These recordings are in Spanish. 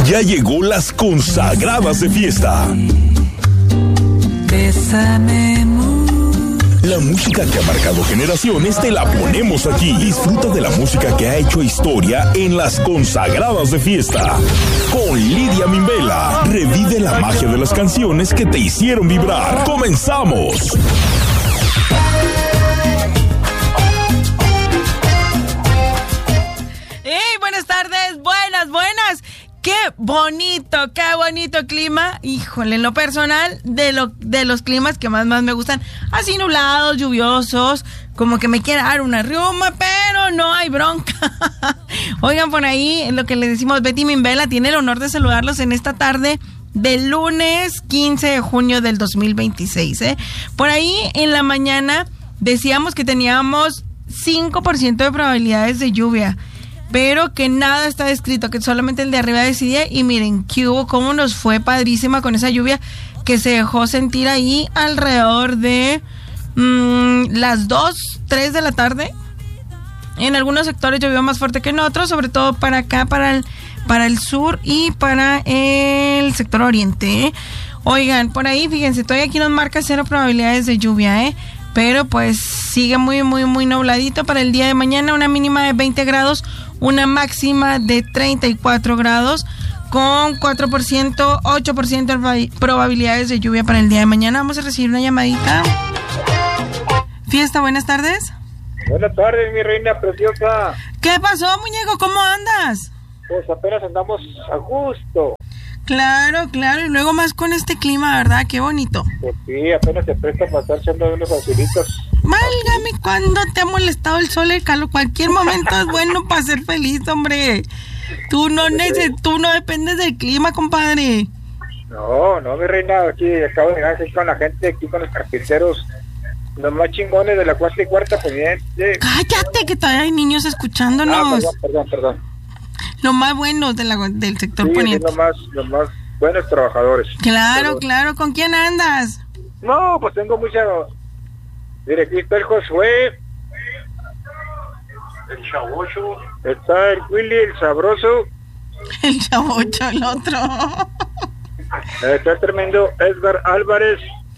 Ya llegó las consagradas de fiesta. Bésame mucho. La música que ha marcado generaciones te la ponemos aquí. Disfruta de la música que ha hecho historia en las consagradas de fiesta. Con Lidia Mimbela. Revive la magia de las canciones que te hicieron vibrar. ¡Comenzamos! Buenas tardes, buenas. Qué bonito clima. Híjole, en lo personal, de los climas que más me gustan, así nublados, lluviosos, como que me quiera dar una riuma, pero no hay bronca. Oigan, por ahí, lo que les decimos, Betty Mimbela tiene el honor de saludarlos en esta tarde del lunes 15 de junio del 2026, ¿eh? Por ahí, en la mañana, decíamos que teníamos 5% de probabilidades de lluvia, pero que nada está escrito, que solamente el de arriba decidía. Y miren, que hubo, cómo nos fue padrísima con esa lluvia que se dejó sentir ahí alrededor de las 2, 3 de la tarde. En algunos sectores llovió más fuerte que en otros, sobre todo para acá, para el sur y para el sector oriente, ¿eh? Oigan, por ahí, fíjense, todavía aquí nos marca 0 probabilidades de lluvia, ¿eh? Pero pues sigue muy nubladito para el día de mañana, una mínima de 20 grados, una máxima de 34 grados, con 4%, 8% de probabilidades de lluvia para el día de mañana. Vamos a recibir una llamadita. Fiesta, buenas tardes. Buenas tardes, mi reina preciosa. ¿Qué pasó, muñeco? ¿Cómo andas? Pues apenas andamos a gusto. Claro, y luego más con este clima, ¿verdad? Qué bonito. Pues sí, apenas se presta para estar echando unos azulitos. Válgame, ¿cuándo te ha molestado el sol, el calor? Cualquier momento es bueno para ser feliz, hombre. Tú no dependes del clima, compadre. No, mi reina, aquí acabo de llegar aquí con la gente, aquí con los carpinteros, los más chingones de la cuarta y cuarta pendiente. Cállate, que todavía hay niños escuchándonos. Perdón. Los más buenos del sector sí, poniente. Los más buenos trabajadores. Claro, ¿con quién andas? No, pues tengo mucha... Mire, aquí está el Josué, el Chavocho, está el Willy, el Sabroso. El Chavocho, el otro. Está el tremendo Edgar Álvarez.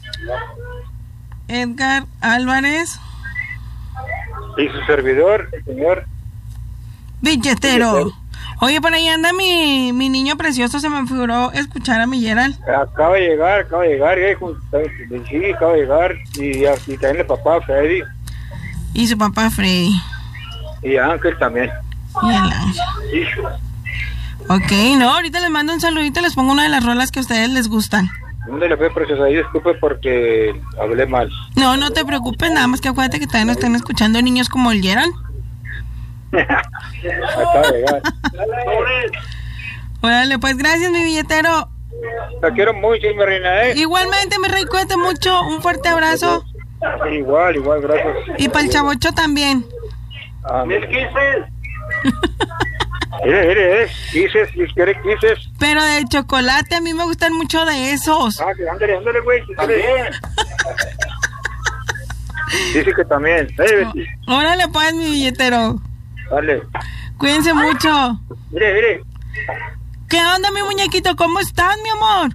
Y su servidor, el señor Billetero. Oye, por ahí anda mi niño precioso, se me figuró escuchar a mi Gerald. Acaba de llegar, sí, acaba de llegar, y también el papá Freddy. Y su papá Freddy. Y Ángel también. Y el Ángel. Hijo. Ok, no, ahorita les mando un saludito, les pongo una de las rolas que a ustedes les gustan. ¿Dónde le fue, preciosa? Ahí disculpe porque hablé mal. No te preocupes, nada más que acuérdate que todavía nos están escuchando niños como el Gerald. Acaba de llegar. Órale, pues gracias, mi billetero. Te quiero mucho, mi reina, ¿eh? Igualmente, mi rey, cuídate mucho. Un fuerte abrazo. Igual, gracias. Y para el Chavocho también. ¿Mis quises? Mire, ¿quiere quises? Pero de chocolate, a mí me gustan mucho de esos. Ándale, güey. También. Dice que también. Betty. Órale, pues, mi billetero. Dale. Cuídense mucho. Mire. ¿Qué onda, mi muñequito? ¿Cómo estás, mi amor?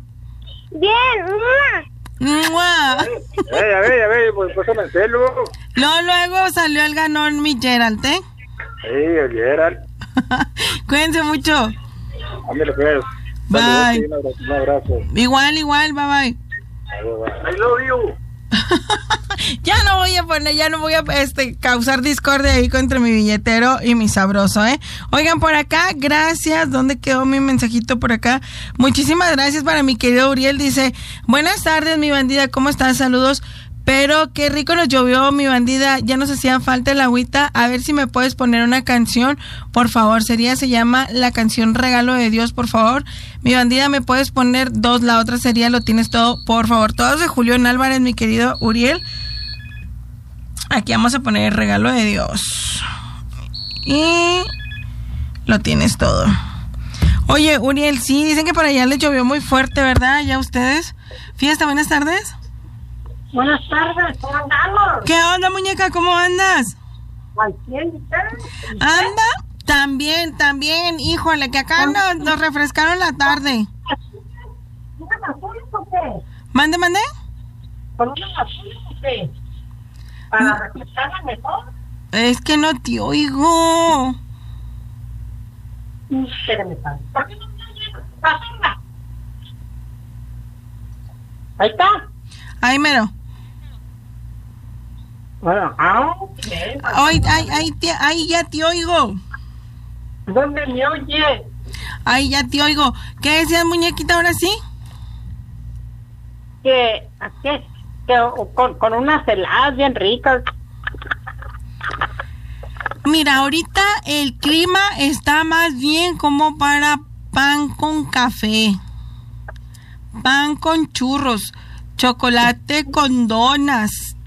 Bien, ¡Mua! A ver, pues pásame el celo. Luego salió el ganón, mi Gerald, ¿eh? Sí, el Gerald. Cuídense mucho. Ándale, pues. Bye. Un abrazo. Igual, bye. I love you. Ya no voy a causar discordia ahí contra mi billetero y mi sabroso, ¿eh? Oigan, por acá, gracias. ¿Dónde quedó mi mensajito por acá? Muchísimas gracias para mi querido Uriel. Dice, buenas tardes, mi bandida, ¿cómo estás? Saludos. Pero qué rico nos llovió, mi bandida. Ya nos hacía falta el agüita. A ver si me puedes poner una canción, por favor. Se llama la canción Regalo de Dios, por favor. Mi bandida, ¿me puedes poner 2? La otra sería Lo Tienes Todo, por favor. Todos de Julián Álvarez, mi querido Uriel. Aquí vamos a poner Regalo de Dios. Y Lo Tienes Todo. Oye, Uriel, sí, dicen que por allá les llovió muy fuerte, ¿verdad? ¿Ya ustedes? Fiesta, buenas tardes. buenas tardes, ¿cómo andamos? ¿Qué onda, muñeca? ¿Cómo andas? Al 100, ¿ustedes? Anda También, híjole, que acá nos refrescaron la tarde. ¿Mande? ¿Con una azul o qué? ¿Para refrescarla mejor? Es que no te oigo. Espérame, padre. ¿Por qué no me oyes? Pasarla. Ahí está. Ahí mero. Bueno, Ahí ya te oigo. ¿Dónde me oye? Ahí ya te oigo. ¿Qué decías, muñequita, ahora sí? Que con unas heladas bien ricas. Mira, ahorita el clima está más bien como para pan con café, pan con churros, chocolate con donas.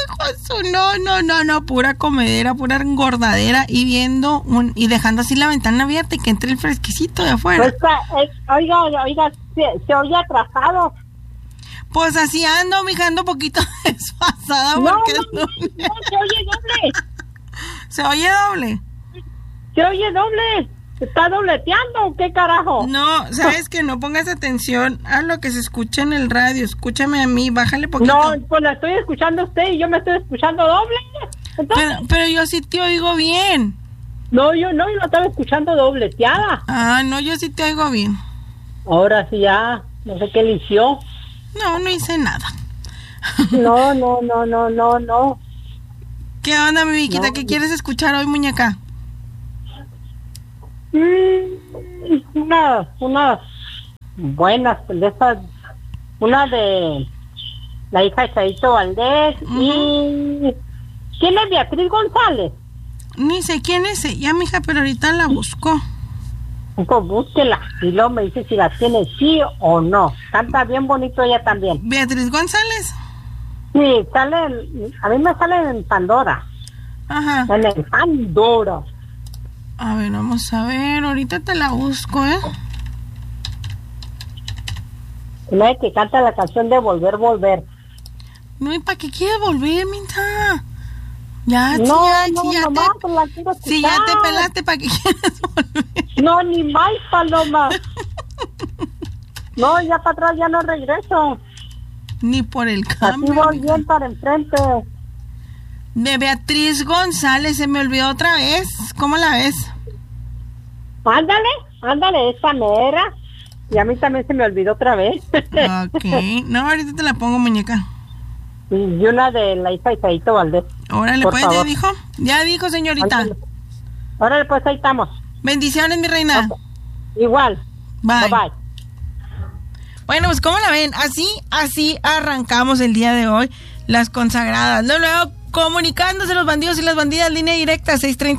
No, pura comedera, pura engordadera y viendo y dejando así la ventana abierta y que entre el fresquecito de afuera. Pues, oiga, se oye atrasado. Pues así ando, mija, ando un poquito desfasada porque no, se oye doble. ¿Se oye doble? Se oye doble. ¿Está dobleteando o qué carajo? No, sabes que no pongas atención a lo que se escucha en el radio. Escúchame a mí, bájale poquito. No, pues la estoy escuchando a usted y yo me estoy escuchando doble. Entonces, pero yo sí te oigo bien. No, yo no estaba escuchando dobleteada. Ah, no, yo sí te oigo bien. Ahora sí ya, no sé qué le hizo. No hice nada. No. ¿Qué onda, mi Viquita? ¿Qué quieres escuchar hoy, muñeca? Unas buenas de esas, una de la hija de Chaito Valdés. Y ¿quién es Beatriz González? Ni sé quién es ella, mija, pero ahorita la busco. Pues búsquela y luego me dice si la tiene sí o no. Canta bien bonito ella también. ¿Beatriz González? Sí, a mí me sale en Pandora. Ajá. En el Pandora. A ver, vamos a ver, ahorita te la busco, ¿eh? Una vez que canta la canción de Volver. No, ¿y para qué quieres volver, minta? Ya, si ya te pelaste, ¿para qué quieres volver? No, ni más, Paloma. No, ya para atrás ya no regreso. Ni por el cambio. Así voy bien para enfrente. De Beatriz González, se me olvidó otra vez. ¿Cómo la ves? Ándale, esa mera. Y a mí también se me olvidó otra vez. Ok, no, ahorita te la pongo, muñeca. Y una de la hija de Chaito Valdés. Órale, pues, favor. ya dijo, señorita. Órale, pues, ahí estamos. Bendiciones, mi reina. Okay. Igual. Bye. Bye. Bueno, pues, ¿cómo la ven? Así arrancamos el día de hoy, las consagradas. Luego, comunicándose los bandidos y las bandidas, línea directa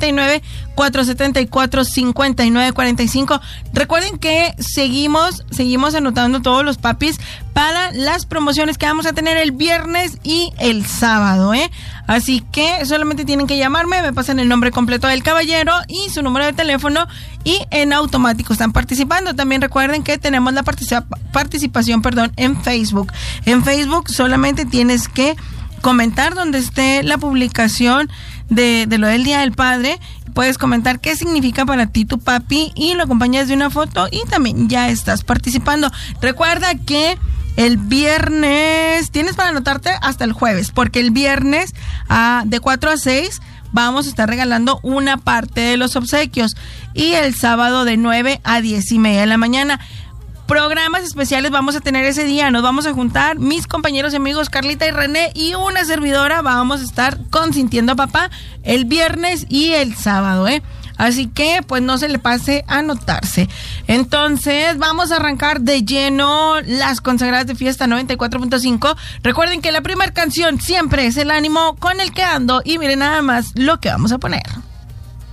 639-474-5945. Recuerden que seguimos anotando todos los papis para las promociones que vamos a tener el viernes y el sábado, ¿eh? Así que solamente tienen que llamarme, me pasan el nombre completo del caballero y su número de teléfono y en automático están participando. También recuerden que tenemos la participación en Facebook. En Facebook solamente tienes que comentar donde esté la publicación de lo del Día del Padre. Puedes comentar qué significa para ti tu papi y lo acompañas de una foto y también ya estás participando. Recuerda que el viernes tienes para anotarte hasta el jueves, porque el viernes de 4 a 6 vamos a estar regalando una parte de los obsequios y el sábado de 9 a 10:30 de la mañana. Programas especiales vamos a tener ese día. Nos vamos a juntar mis compañeros y amigos Carlita y René y una servidora. Vamos a estar consintiendo a papá el viernes y el sábado, ¿eh? Así que pues no se le pase a anotarse. Entonces vamos a arrancar de lleno las consagradas de fiesta 94.5. Recuerden que la primera canción siempre es el ánimo con el que ando y miren nada más lo que vamos a poner.